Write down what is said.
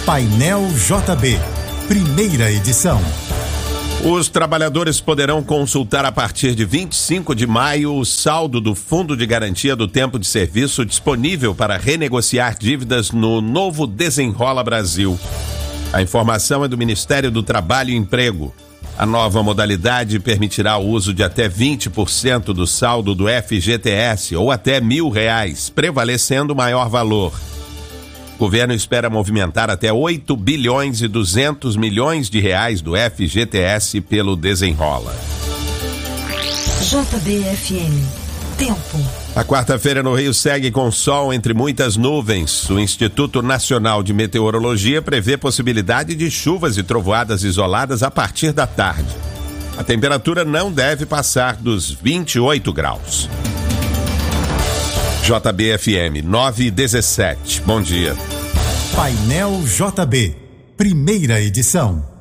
Painel JB, primeira edição. Os trabalhadores poderão consultar a partir de 25 de maio o saldo do Fundo de Garantia do Tempo de Serviço disponível para renegociar dívidas no novo Desenrola Brasil. A informação é do Ministério do Trabalho e Emprego. A nova modalidade permitirá o uso de até 20% do saldo do FGTS ou até R$1.000, prevalecendo o maior valor. O governo espera movimentar até 8 bilhões e 200 milhões de reais do FGTS pelo Desenrola. JBFM. Tempo. A quarta-feira no Rio segue com sol entre muitas nuvens. O Instituto Nacional de Meteorologia prevê possibilidade de chuvas e trovoadas isoladas a partir da tarde. A temperatura não deve passar dos 28 graus. JBFM 9:17. Bom dia. Painel JB, primeira edição.